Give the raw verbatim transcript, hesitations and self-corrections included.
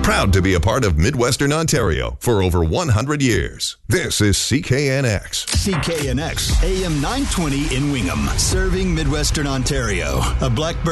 Proud to be a part of Midwestern Ontario for over one hundred years. This is C K N X. C K N X, A M nine twenty in Wingham, serving Midwestern Ontario. A Blackbird